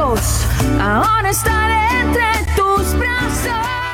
Dios, ahora estaré entre tus brazos.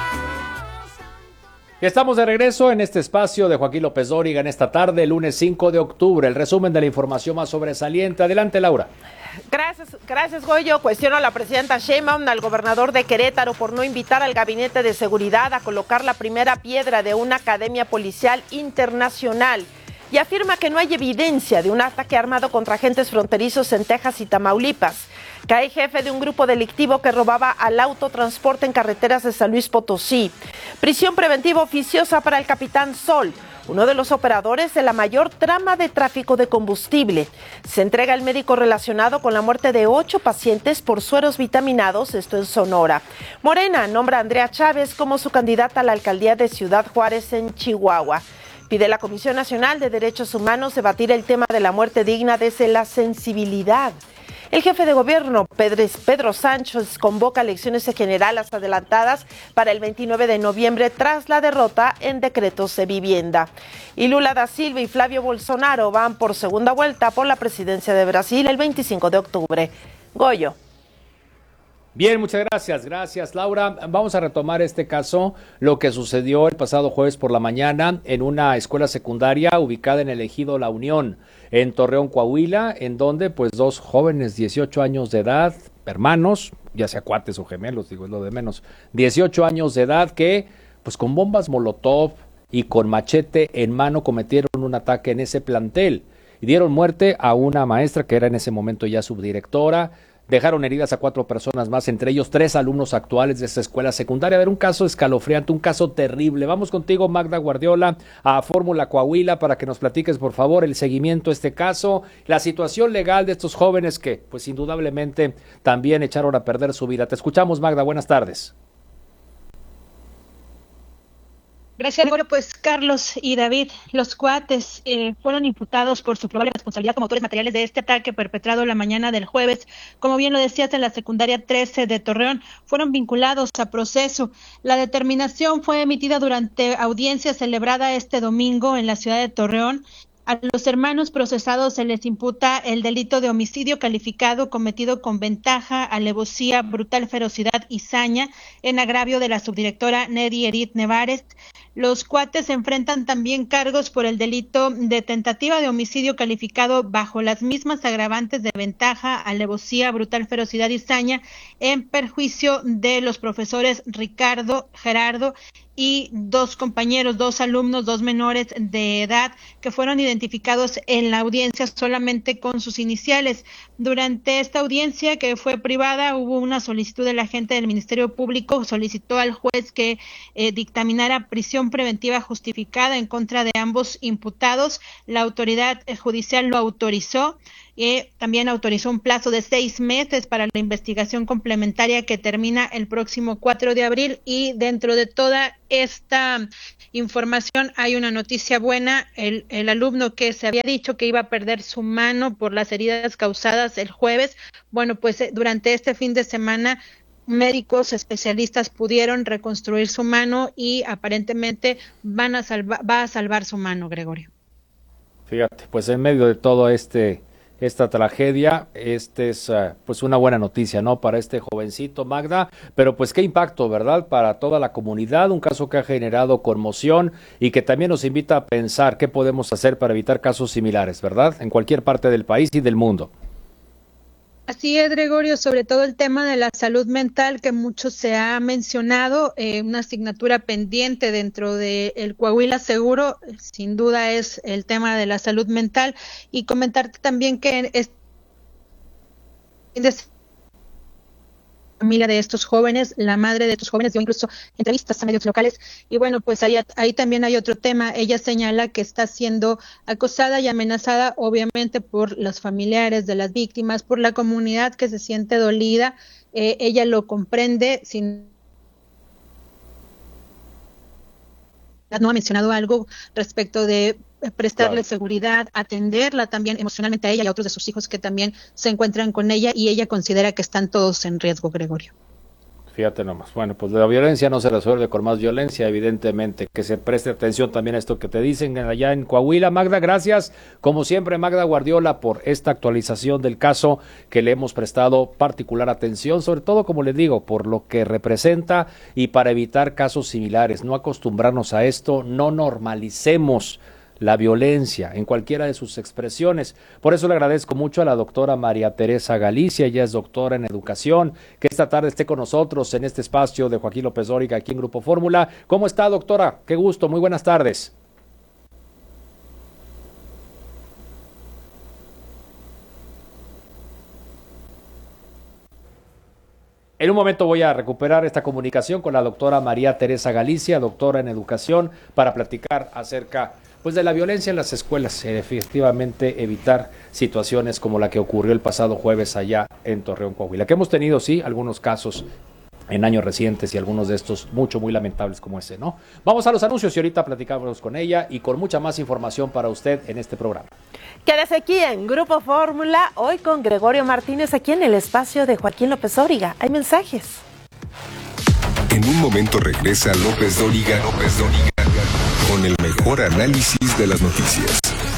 Estamos de regreso en este espacio de Joaquín López Dóriga en esta tarde, lunes 5 de octubre. El resumen de la información más sobresaliente. Adelante, Laura. Gracias, Goyo. Cuestiono a la presidenta Sheinbaum, al gobernador de Querétaro, por no invitar al Gabinete de Seguridad a colocar la primera piedra de una academia policial internacional. Y afirma que no hay evidencia de un ataque armado contra agentes fronterizos en Texas y Tamaulipas. Cae jefe de un grupo delictivo que robaba al autotransporte en carreteras de San Luis Potosí. Prisión preventiva oficiosa para el capitán Sol, uno de los operadores de la mayor trama de tráfico de combustible. Se entrega el médico relacionado con la muerte de 8 pacientes por sueros vitaminados, esto en Sonora. Morena nombra a Andrea Chávez como su candidata a la alcaldía de Ciudad Juárez en Chihuahua. Pide la Comisión Nacional de Derechos Humanos debatir el tema de la muerte digna desde la sensibilidad. El jefe de gobierno, Pedro Sánchez, convoca elecciones generales adelantadas para el 29 de noviembre tras la derrota en decretos de vivienda. Y Lula da Silva y Flavio Bolsonaro van por segunda vuelta por la presidencia de Brasil el 25 de octubre. Goyo. Bien, muchas gracias. Gracias, Laura. Vamos a retomar este caso, lo que sucedió el pasado jueves por la mañana en una escuela secundaria ubicada en el ejido La Unión, en Torreón, Coahuila, en donde pues 2 jóvenes, 18 años de edad, hermanos, ya sea cuates o gemelos, digo, es lo de menos, 18 años de edad que pues con bombas Molotov y con machete en mano cometieron un ataque en ese plantel y dieron muerte a una maestra que era en ese momento ya subdirectora. Dejaron heridas a 4 personas más, entre ellos 3 alumnos actuales de esta escuela secundaria. A ver, un caso escalofriante, un caso terrible. Vamos contigo, Magda Guardiola, a Fórmula Coahuila para que nos platiques, por favor, el seguimiento de este caso, la situación legal de estos jóvenes que, pues, indudablemente también echaron a perder su vida. Te escuchamos, Magda. Buenas tardes. Gracias. Bueno, pues Carlos y David, los cuates fueron imputados por su probable responsabilidad como autores materiales de este ataque perpetrado la mañana del jueves. Como bien lo decías, en la secundaria 13 de Torreón, fueron vinculados a proceso. La determinación fue emitida durante audiencia celebrada este domingo en la ciudad de Torreón. A los hermanos procesados se les imputa el delito de homicidio calificado cometido con ventaja, alevosía, brutal ferocidad y saña en agravio de la subdirectora Neri Edith Nevares. Los cuates enfrentan también cargos por el delito de tentativa de homicidio calificado bajo las mismas agravantes de ventaja, alevosía, brutal ferocidad y saña en perjuicio de los profesores Ricardo, Gerardo y 2 compañeros, 2 alumnos, 2 menores de edad que fueron identificados en la audiencia solamente con sus iniciales. Durante esta audiencia, que fue privada, hubo una solicitud del agente del Ministerio Público, solicitó al juez que dictaminara prisión preventiva justificada en contra de ambos imputados. La autoridad judicial lo autorizó. También autorizó un plazo de 6 meses para la investigación complementaria que termina el próximo 4 de abril. Y dentro de toda esta información hay una noticia buena. El alumno que se había dicho que iba a perder su mano por las heridas causadas el jueves, bueno, pues durante este fin de semana médicos especialistas pudieron reconstruir su mano y aparentemente va a salvar su mano, Gregorio. Fíjate, pues en medio de todo esta tragedia, es pues una buena noticia, ¿no? Para este jovencito, Magda, pero pues qué impacto, ¿verdad? Para toda la comunidad, un caso que ha generado conmoción y que también nos invita a pensar qué podemos hacer para evitar casos similares, ¿verdad? En cualquier parte del país y del mundo. Así es, Gregorio, sobre todo el tema de la salud mental que mucho se ha mencionado, una asignatura pendiente dentro del Coahuila Seguro, sin duda es el tema de la salud mental, y comentarte también que familia de estos jóvenes, la madre de estos jóvenes dio incluso entrevistas a medios locales y bueno, pues ahí también hay otro tema. Ella señala que está siendo acosada y amenazada obviamente por los familiares de las víctimas, por la comunidad que se siente dolida. Ella lo comprende, no ha mencionado algo respecto de prestarle seguridad, atenderla también emocionalmente a ella y a otros de sus hijos que también se encuentran con ella, y ella considera que están todos en riesgo, Gregorio. Fíjate nomás. Bueno, pues la violencia no se resuelve con más violencia, evidentemente. Que se preste atención también a esto que te dicen allá en Coahuila. Magda, gracias. Como siempre, Magda Guardiola, por esta actualización del caso que le hemos prestado particular atención, sobre todo, como les digo, por lo que representa y para evitar casos similares. No acostumbrarnos a esto, no normalicemos la violencia en cualquiera de sus expresiones. Por eso le agradezco mucho a la doctora María Teresa Galicia, ella es doctora en educación, que esta tarde esté con nosotros en este espacio de Joaquín López Dóriga aquí en Grupo Fórmula. ¿Cómo está, doctora? Qué gusto, muy buenas tardes. En un momento voy a recuperar esta comunicación con la doctora María Teresa Galicia, doctora en educación, para platicar acerca de la violencia en las escuelas, efectivamente evitar situaciones como la que ocurrió el pasado jueves allá en Torreón, Coahuila, que hemos tenido, sí, algunos casos en años recientes y algunos de estos muy lamentables como ese, ¿no? Vamos a los anuncios y ahorita platicamos con ella y con mucha más información para usted en este programa. Quédese aquí en Grupo Fórmula, hoy con Gregorio Martínez, aquí en el espacio de Joaquín López Dóriga. Hay mensajes. En un momento regresa López Dóriga con el mejor análisis de las noticias.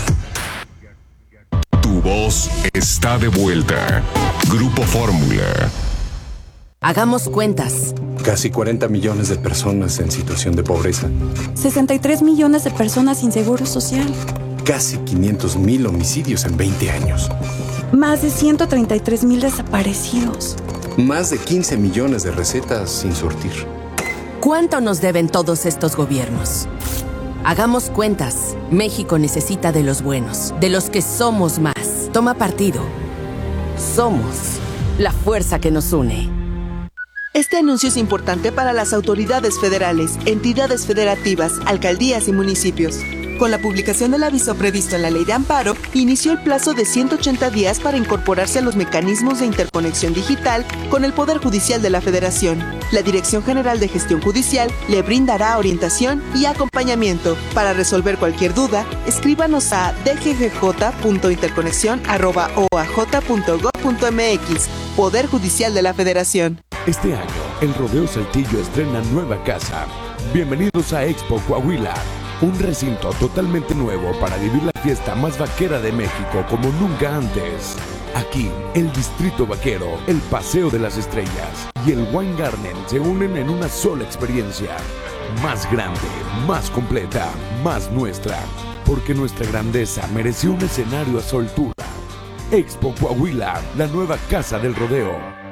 Tu voz está de vuelta. Grupo Fórmula. Hagamos cuentas. Casi 40 millones de personas en situación de pobreza. 63 millones de personas sin seguro social. Casi 500,000 homicidios en 20 años. Más de 133,000 desaparecidos. Más de 15 millones de recetas sin surtir. ¿Cuánto nos deben todos estos gobiernos? Hagamos cuentas. México necesita de los buenos, de los que somos más. Toma partido. Somos la fuerza que nos une. Este anuncio es importante para las autoridades federales, entidades federativas, alcaldías y municipios. Con la publicación del aviso previsto en la Ley de Amparo, inició el plazo de 180 días para incorporarse a los mecanismos de interconexión digital con el Poder Judicial de la Federación. La Dirección General de Gestión Judicial le brindará orientación y acompañamiento. Para resolver cualquier duda, escríbanos a dggj.interconexión@oaj.gov.mx. Poder Judicial de la Federación. Este año, el Rodeo Saltillo estrena nueva casa. Bienvenidos a Expo Coahuila, un recinto totalmente nuevo para vivir la fiesta más vaquera de México como nunca antes. Aquí, el Distrito Vaquero, el Paseo de las Estrellas y el Wine Garden se unen en una sola experiencia. Más grande, más completa, más nuestra. Porque nuestra grandeza mereció un escenario a su altura. Expo Coahuila, la nueva casa del rodeo.